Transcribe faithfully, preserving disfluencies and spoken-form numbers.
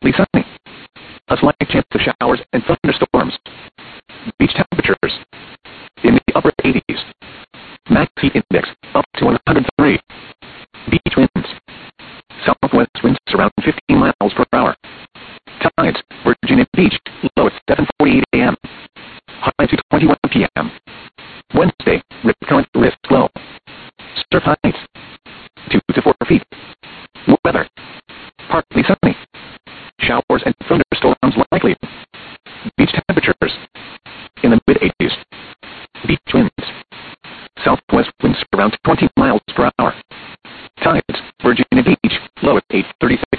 partly sunny. A slight chance of showers and thunderstorms. Beach temperatures in the upper eighties. Max heat index up to one hundred three. Beach winds. Southwest winds around fifteen miles per hour. Tides, Virginia Beach, low at seven forty-eight a m High to twenty-one p m Wednesday, rip current risk low. Surf heights, two to four feet. Weather, partly sunny. Showers and thunderstorms likely. Beach temperatures in the mid-eighties. Beach winds. Southwest winds around twenty miles per hour. Tides, Virginia Beach, low at eight thirty-six